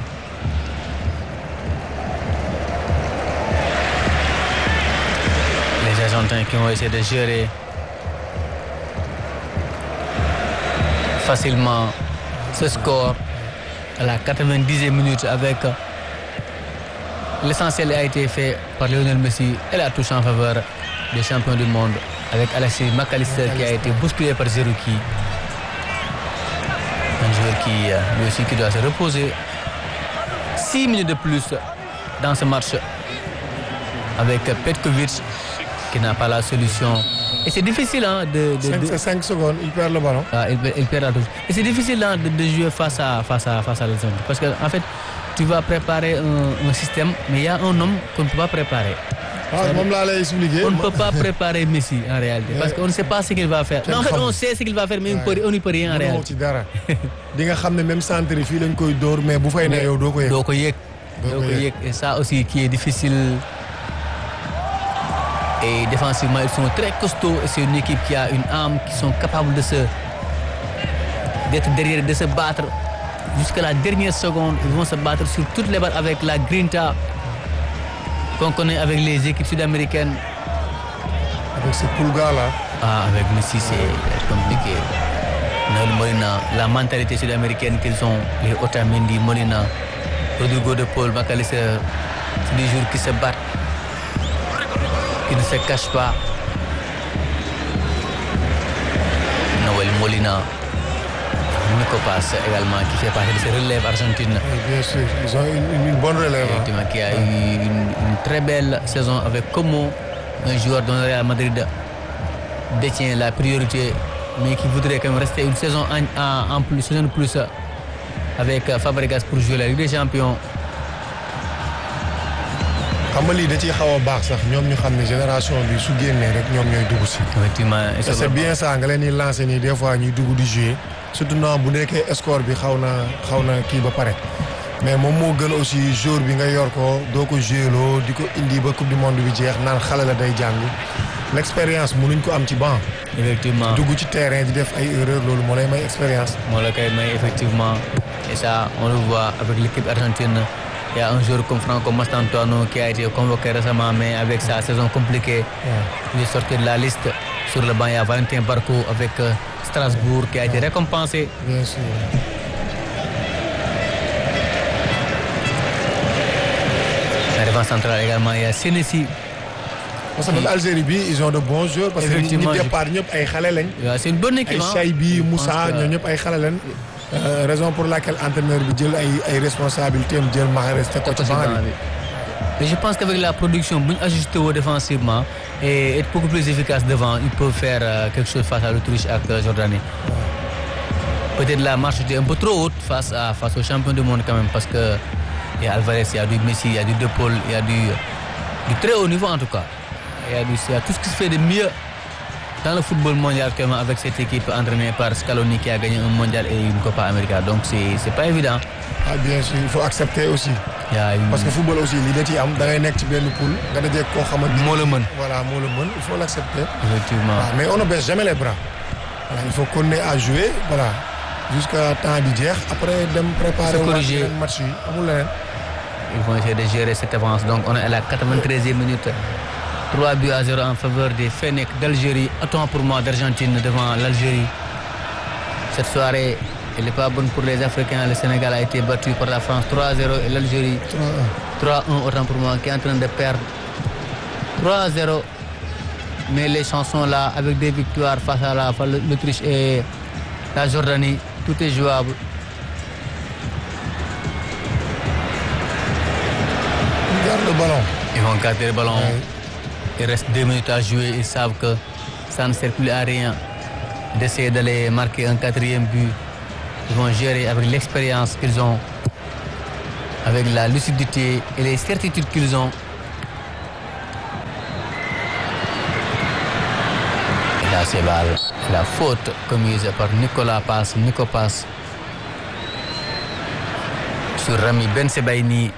Les Argentins qui ont essayé de gérer facilement ce score à la 90e minute avec l'essentiel a été fait par Lionel Messi et la touche en faveur des champions du monde avec Alexis McAllister qui a été bousculé par Zerouki. Un joueur qui lui aussi qui doit se reposer 6 minutes de plus dans ce match avec Petkovic qui n'a pas la solution. Et c'est difficile de 5 secondes, il perd le ballon. il perd la touche. Et c'est difficile de jouer face à la zone. Parce que en fait, tu vas préparer un système, mais il y a un homme qu'on ne peut pas préparer. Moom laa lay expliquer. On ne peut pas préparer Messi en réalité. Parce qu'on ne sait pas ce qu'il va faire. Non, en fait, on sait ce qu'il va faire, mais on n'y peut rien en réalité. ci dara. Di nga xam ne même centre yi fii lañ koy dóor mais bu fay ne yow doo ko yëg. doo ko yëg. Et ça aussi qui est difficile. Et défensivement, ils sont très costauds. Et c'est une équipe qui a une âme, qui sont capables d'être derrière, de se battre jusqu'à la dernière seconde. Ils vont se battre sur toutes les balles avec la grinta qu'on connaît avec les équipes sud-américaines. Avec ce Pulga-là. Avec Messi, c'est compliqué. Noël Molina, la mentalité sud-américaine qu'ils ont, les Otamendi, Molina, Rodrigo de Paul, McAllister, c'est des joueurs qui se battent, qui ne se cachent pas. Noël Molina, Nico Paz également, qui fait partie de ces relèves argentines. Oui, bien sûr, ils ont une bonne relève. Qui a eu une très belle saison avec Como, un joueur dont le Real Madrid détient la priorité, mais qui voudrait quand même rester une saison en plus, saison de plus avec Fabregas pour jouer la Ligue des Champions. xam nga lii da ciy xaw a baax sax ñoom ñu xam ne génération bi su génnee rek ñoom ñooy dugg si. Effectivement, c'est bien ça nga leen di lancer nii des fois ñuy dugg di jouer surtout non bu nekkee score bi xaw na kii ba pare mais moom moo gën aussi jour bi nga yor ko doo ko jouer loo di ko indi ba coupe du monde bi jeex naan xale la day jàng l'expérience mënuñ ko am ci banc. Effectivement dugg ci terrain di def ay erreurs loolu moo lay may expérience. moo la koy may effectivement et ça on le voit avec l'équipe argentine. Il y a un joueur comme Franco Mastantuono qui a été convoqué récemment, mais avec sa saison compliquée, il est sorti de la liste. Sur le banc, il y a Valentin Barco avec Strasbourg qui a été récompensé. Bien sûr. La défense centrale également, il y a Sénessi. Parce que même Algérie bi ils ont de bons joueurs. parce que ñi départ ñëpp ay xale lañ. C'est une bonne équipe. ay Chaibi Moussa ñoo ñëpp ay xale lañ. Raison pour laquelle entraîneur bi jël ay responsabilités am jël Mahrez te ko ci banc bi. Mais je pense qu'avec la production bu ñu ajusté défensivement et être beaucoup plus efficace devant, ils peuvent faire quelque chose face à l'Autriche ak Jordanie. Peut-être la marche était un peu trop haute face aux champions du monde quand même parce que il y a Alvarez, il y a du Messi, il y a du De Paul, il y a du très haut niveau en tout cas. Il y a tout ce qui se fait de mieux dans le football mondial actuellement avec cette équipe entraînée par Scaloni qui a gagné un mondial et une Copa América. Donc c'est pas évident. Bien sûr, il faut accepter aussi. Parce que football aussi li da ci am da ngay nekk ci benn poule nga dajee koo xamante moo la mën. Voilà moo la mën il faut l'accepter. Effectivement. Mais on ne baisse jamais les bras. Voilà, il faut continuer à jouer voilà jusqu'à temps bi jeex après dem préparer corriger match yi amul leneen. Ils vont essayer de gérer cette avance. Donc on est à la 93e minute. 3-0 en faveur des Fennecs d'Algérie. Autant pour moi d'Argentine devant l'Algérie. Cette soirée, elle n'est pas bonne pour les Africains. Le Sénégal a été battu par la France 3-0 et l'Algérie 3-1 autant pour moi qui est en train de perdre 3-0. Mais les chansons là avec des victoires face à l'Autriche et la Jordanie, tout est jouable. Ils gardent le ballon. Ils vont garder le ballon. Ouais. Il reste 2 minutes à jouer. Ils savent que ça ne sert plus à rien d'essayer d'aller marquer un 4e but. Ils vont gérer avec l'expérience qu'ils ont, avec la lucidité et les certitudes qu'ils ont. ces balles. La faute commise par Nicolas Nico Pass sur Rami Ben Sebaini.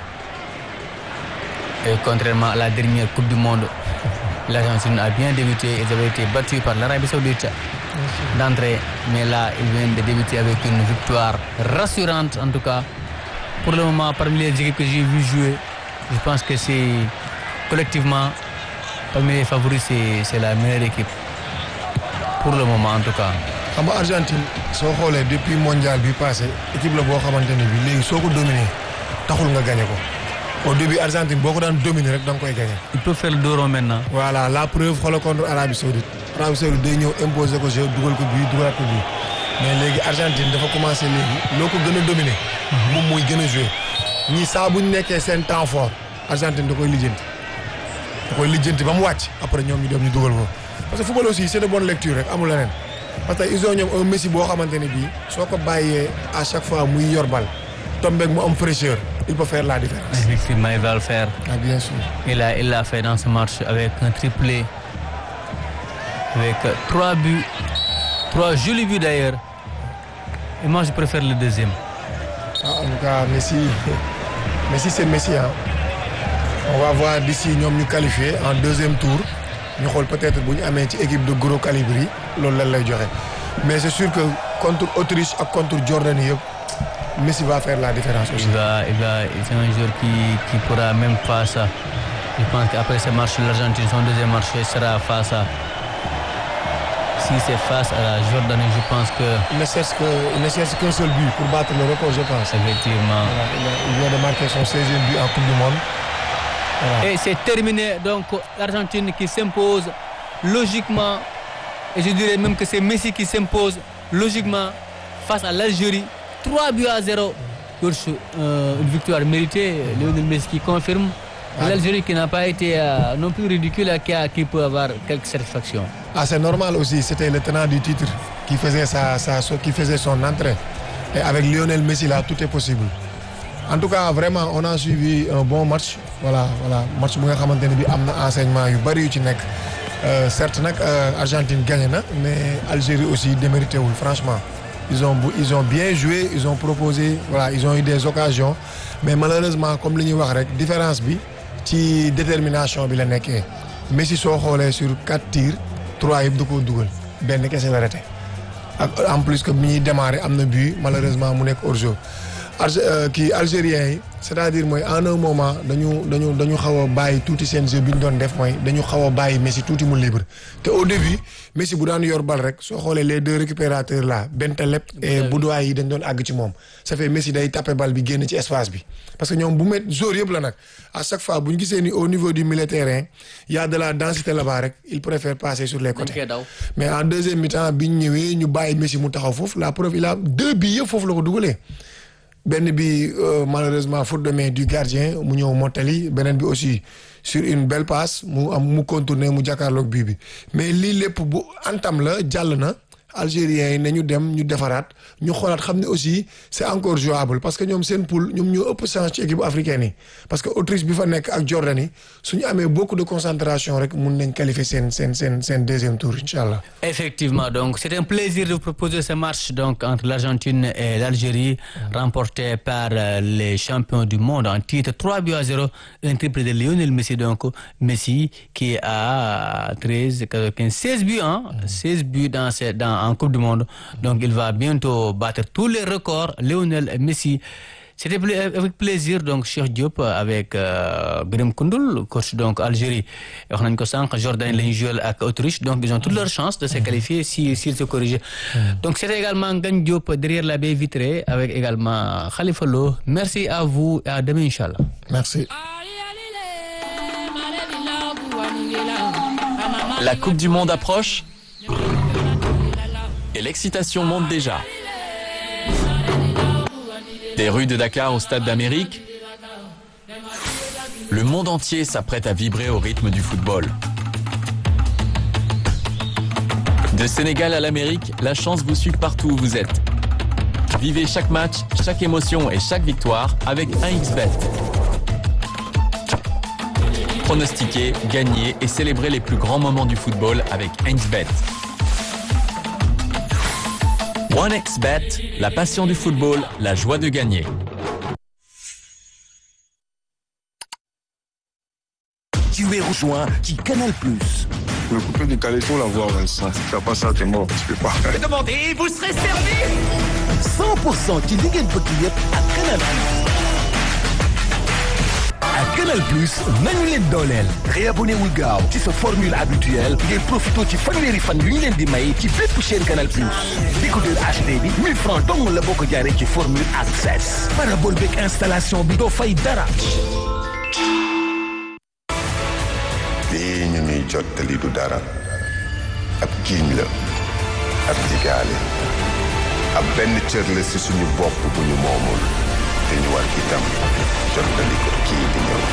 Et contrairement à la dernière Coupe du Monde, l'Argentine a bien débuté. Ils avaient été battus par l'Arabie Saoudite d'entrée. Mais là, ils viennent de débuter avec une victoire rassurante, en tout cas. Pour le moment, parmi les équipes que j'ai vu jouer, je pense que c'est collectivement, parmi les favoris, c'est la meilleure équipe. Pour le moment, en tout cas. xam nga Argentine soo xoolee depuis mondial bi passé équipe la boo xamante ne bi léegi soo ko dominé taxul nga gagné ko au début Argentine boo ko daan dominé rek da nga koy gagné. Il peut faire le dos rond maintenant. voilà la preuve xoolal contre Arabie Saoudite. Arabie Saoudite day ñëw imposer ko jeu dugal ko bii dugalaat ko bii mais léegi Argentine dafa commencé léegi loo ko gën a dominé. moom mooy gën a joué. ñii saa bu ñu nekkee seen temps fort Argentine da koy lijjanti ba mu wàcc après ñoom ñu dem ñu dugal ko parce que football aussi c'est de bonne lecture rek amul leneen. parce que ils ont ñoom un Messi boo xamante ne bii soo ko bàyyee à chaque fois muy yor bal tombeeg mu am fraîcheur il peut faire la différence. Effectivement, il va le faire. Ah bien sûr. Il l'a fait dans ce match avec un triplé, avec 3 buts, 3 jolis buts d'ailleurs. Et moi je préfère le deuxième. Ah, en tout cas Messi c'est Messi hein. On va voir d'ici ñoom ñu qualifié en deuxième tour. ñu xool peut-être bu ñu amee ci équipe de gros calibre yi loolu lan lay joxe mais c'est sûr que contre Autriche ak contre Jordanie yëpp Messi va faire la différence aussi. C'est un joueur qui pourra même face à. Je pense qu'après ce match l'Argentine son deuxième match sera face à. Si c'est face à la Jordanie, je pense que. Il ne cherche qu'un seul but pour battre le record, je pense. Effectivement. Voilà, il vient de marquer son 16e but en Coupe du Monde. Voilà. Et c'est terminé. Donc l'Argentine qui s'impose logiquement. Et je dirais même que c'est Messi qui s'impose logiquement face à l'Algérie. 3-0. Une victoire méritée. Lionel Messi qui confirme. L'Algérie qui n'a pas été non plus ridicule, qui peut avoir quelques satisfactions. Ah, c'est normal aussi. C'était le tenant du titre qui faisait qui faisait son entrée. Et avec Lionel Messi là, tout est possible. En tout cas, vraiment, on a suivi un bon match. Voilà. Match bu nga xamante ne bi am na enseignement yu bari yu ci nekk. Certes nag Argentine gagné na, mais Algérie aussi démérité wul franchement. Ils ont bien joué, ils ont proposé, voilà, ils ont eu des occasions, mais malheureusement comme li ñuy wax rek différence bi ci détermination bi la nekkee. Messi soo xoolee sur 4 tirs 3 yëpp da koo dugal benn kese la raté ak en plus que bi ñuy démarrer am na but malheureusement mu nekk hors-jeu. Algériens yi c'est-à-dire mooy en un moment dañu xaw a bàyyi tuuti seen jeu bi ñu doon def mooy dañu xaw a bàyyi Messi tuuti mu libre te au début Messi bu daan yor bal rek soo xoolee les deux récupérateurs là Bentaleb et Boudouaï yi dañ doon àgg ci moom ça fait Messi day taper bal bi génn ci espace bi parce que ñoom bu met joueur yëpp la nag à chaque fois bu ñu gisee ni au niveau du milieu de terrain y a de la densité là-bas rek il préfère passer sur les côtés mais en deuxième mi-temps bi ñu ñëwee ñu bàyyi Messi mu taxaw foofu la preuve il a 2 buts yëpp foofu la ko dugalee. benn bi malheureusement faute de main du gardien mu ñëw mottali beneen bi aussi sur une belle passe mu contourner mu jàkkaarloog bii bi mais lii lépp bu antam la jàll na Algériens yi nañu dem ñu defaraat ñu xoolaat xam ne aussi c'est encore jouable parce que ñoom seen poule ñoom ñoo ëpp chance ci équipe africaine yi parce que Autriche bi fa nekk ak Jordanie suñu amee beaucoup de concentration rek mun nañ qualifier seen deuxième tour inchallah. Effectivement, donc c'est un plaisir de vous proposer ce match donc entre l'Argentine et l'Algérie remporté par les champions du monde en titre 3-0, un triplé de Lionel Messi, donc Messi qui a 16 buts en Coupe du Monde, donc il va bientôt battre tous les records. Lionel Messi, c'était avec plaisir donc Cheikh Diop avec Birame Koundoul, coach donc Algérie. Wax nañ ko sànq Jordanie la ñuy jouer ak Autriche, donc ils ont toutes leurs chances de se qualifier s'ils se corrigent. Donc c'était également Ngagne Diop derrière la baie vitrée avec également Khalifa Lo. Merci à vous et à demain inchallah. Merci. La Coupe du Monde approche et l'excitation monte déjà. Des rues de Dakar au Stade d'Amérique, le monde entier s'apprête à vibrer au rythme du football. De Sénégal à l'Amérique, la chance vous suit partout où vous êtes. Vivez chaque match, chaque émotion et chaque victoire avec 1xBet. Pronostiquez, gagnez et célébrez les plus grands moments du football avec 1xBet. OneXBet, la passion du football, la joie de gagner. Tu es rejoint qui Canal+. Le coupé du caleçon, la voix, ça. Si tu fais pas ça, t'es mort, tu peux pas. Demandez, vous serez servi. 100% ci li ngeen bëgg yëpp ak Canal+. ak Canal+, nañu leen dooleel. réabonné wul gaaw ci sa formule habituelle ngeen profito ci fanweeri fan yu ñu leen di may ci bépp chaîne Canal+. décodeur HD bi 1000 francs dong la boo ko jaaree ci formule access. parabole beeg installation bi doo fay dara. lii ñu ñuy jottali du dara ab kiiñ la ab digaale ab benn cër la ci suñu bopp bu ñu moomul te ñu war itam jottali ko kii di ñëw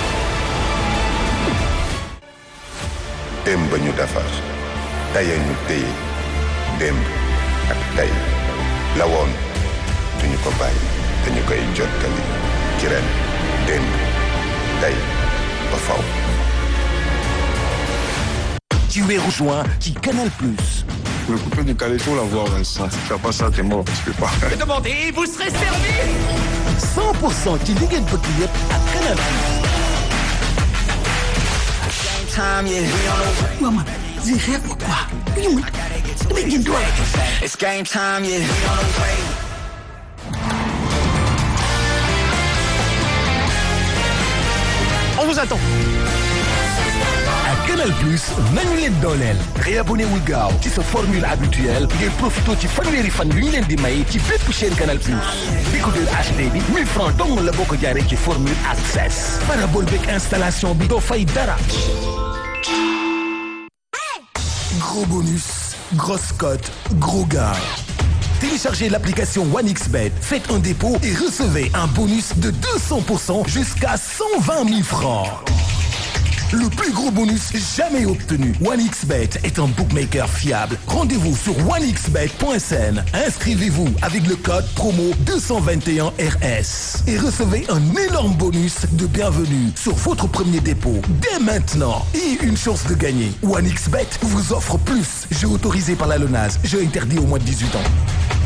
démb ñu defar tey ñu téye démb ak tey la woon duñu ko bàyyi te ñu koy jottali ci ren démb tey ba faw. Tu es rejoint qui Canal+. Le coupé du caleçon, la voix, ça. Si tu fais pas ça, t'es mort, tu peux pas. Demandez, vous serez servi. 100% ci li ngeen bëgg yëpp ak Canal+. Waaw man, j'ai rêve ou quoi? Ñu mën damay génn doole. It's game time, yeah. On vous attend. ak Canal+, nañu leen dooleel. réabonné wul gaaw ci sa formule habituelle ngeen profito ci fanweeri fan yu ñu leen di may ci bépp chaîne Canal+. décodeur HD bi 1000 francs dong la boo ko jaaree ci formule access. parabole beeg installation bi doo fay dara. Gros bonus, grosse cote, gros gain. Téléchargez l'application OneXBet, faites un dépôt et recevez un bonus de 200% jusqu'à 120 000 francs. Le plus gros bonus jamais obtenu. OneXBet est un bookmaker fiable. Rendez-vous sur onexbet.sn. Inscrivez-vous avec le code promo 221RS et recevez un énorme bonus de bienvenue sur votre premier dépôt dès maintenant et une chance de gagner. OneXBet vous offre plus. Jeu autorisé par la LONASE. Jeu interdit au moins de 18 ans.